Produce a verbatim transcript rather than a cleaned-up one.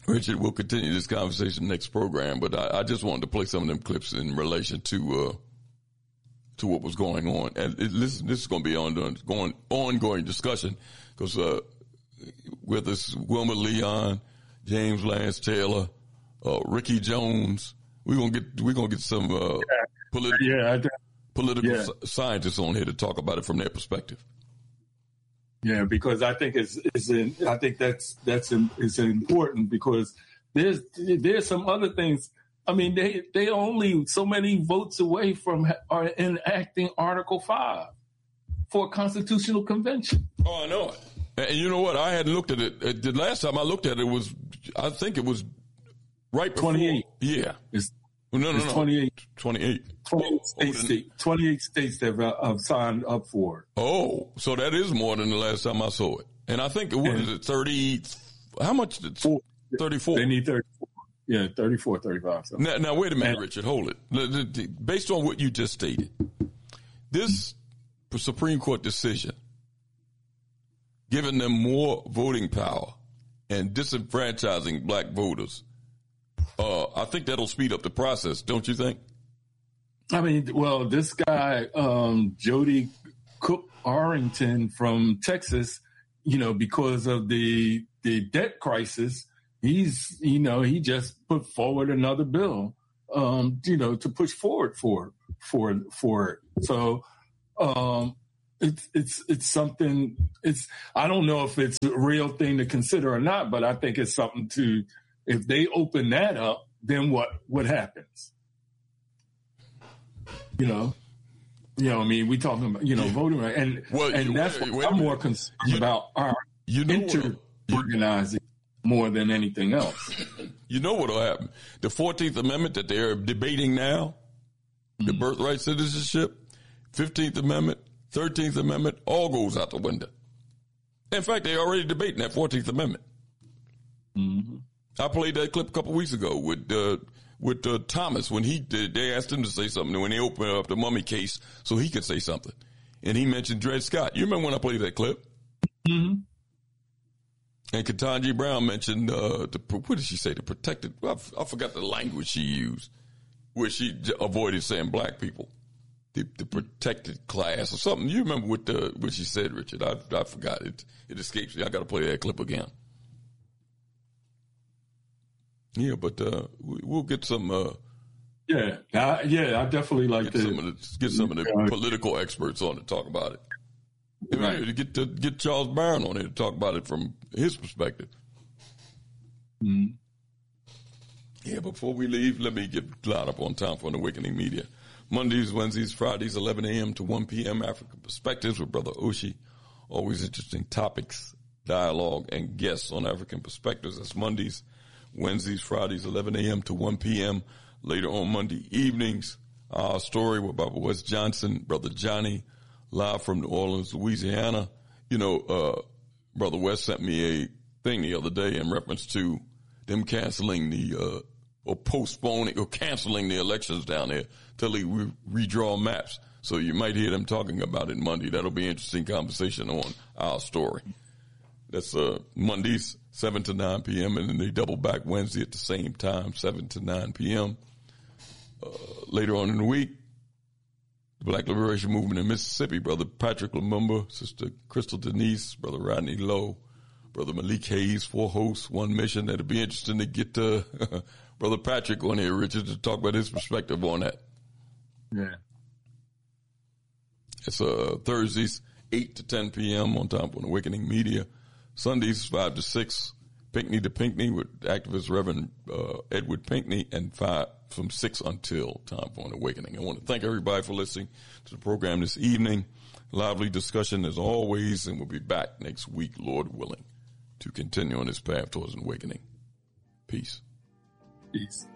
Richard, we'll continue this conversation next program, but I, I just wanted to play some of them clips in relation to uh, to what was going on. And it, this, this is going to be an ongoing, ongoing discussion because uh, whether it's Wilmer Leon, James Lance Taylor, uh, Ricky Jones, we're gonna get we're gonna get some uh, yeah. political yeah, political yeah. scientists on here to talk about it from their perspective. Yeah, because I think it's, it's in, I think that's that's in, it's important because there's there's some other things. I mean, they they only so many votes away from are enacting Article Five for a constitutional convention. Oh, I know it. And you know what? I hadn't looked at it. The last time I looked at it was, I think it was right before. twenty-eight. Yeah. It's, no, no, it's no. twenty-eight. twenty-eight. twenty-eight, oh, states, oh, state, twenty-eight states have, uh, have signed up for it. Oh, so that is more than the last time I saw it. And I think, what is it, thirty, how much? thirty-four. They need thirty-four. Yeah, thirty-four, thirty-five. So. Now, now, wait a minute, Richard, hold it. Based on what you just stated, this Supreme Court decision giving them more voting power and disenfranchising black voters, uh, I think that'll speed up the process, don't you think? I mean, well, this guy, um, Jody Cook Arrington from Texas, you know, because of the the debt crisis, he's, you know, he just put forward another bill, um, you know, to push forward for for for it. So um, it's it's it's something. It's I don't know if it's a real thing to consider or not, but I think it's something to. If they open that up, then what what happens? You know, you know. I mean, we talking about you know voting right, and well, and you, that's wait, what wait I'm more concerned you, about our you know inter-organizing more than anything else. You know what will happen? The fourteenth Amendment that they're debating now, mm-hmm. the birthright citizenship, fifteenth Amendment, thirteenth Amendment, all goes out the window. In fact, they're already debating that fourteenth Amendment. Mm-hmm. I played that clip a couple weeks ago with uh, with uh, Thomas when he did. They asked him to say something when they opened up the mummy case so he could say something, and he mentioned Dred Scott. You remember when I played that clip? Mm-hmm. And Ketanji Brown mentioned uh, the what did she say? The protected. I, f- I forgot the language she used, where she j- avoided saying black people, the, the protected class or something. You remember what the what she said, Richard? I I forgot it. It escapes me. I got to play that clip again. Yeah, but uh, we, we'll get some. Uh, yeah, I, yeah, I definitely like get to some of the, get some of the uh, political experts on to talk about it. Right. Maybe to get to get Charles Barron on here to talk about it from his perspective. Mm-hmm. Yeah, before we leave, let me get loud up on time for an Awakening Media. Mondays, Wednesdays, Fridays, eleven a.m. to one p.m. African Perspectives with Brother Oshi. Always interesting topics, dialogue, and guests on African Perspectives. That's Mondays, Wednesdays, Fridays, eleven a.m. to one p.m. Later on Monday evenings, our story with Baba West Johnson, Brother Johnny, live from New Orleans, Louisiana. You know, uh, Brother West sent me a thing the other day in reference to them canceling the, uh, or postponing or canceling the elections down there till they re- redraw maps. So you might hear them talking about it Monday. That'll be an interesting conversation on our story. That's uh, Mondays, seven to nine p.m., and then they double back Wednesday at the same time, seven to nine p.m. Uh, later on in the week, the Black Liberation Movement in Mississippi, Brother Patrick Lumumba, Sister Crystal Denise, Brother Rodney Lowe, Brother Malik Hayes, four hosts, one mission. That'll be interesting to get uh, Brother Patrick on here, Richard, to talk about his perspective on that. Yeah. It's uh, Thursdays, eight to ten p.m. on time for an Awakening Media. Sundays, five to six, Pinckney to Pinckney with activist Reverend uh, Edward Pinckney, and five from six until time for an Awakening. I want to thank everybody for listening to the program this evening. Lively discussion as always, and we'll be back next week, Lord willing, to continue on this path towards an awakening. Peace. Peace.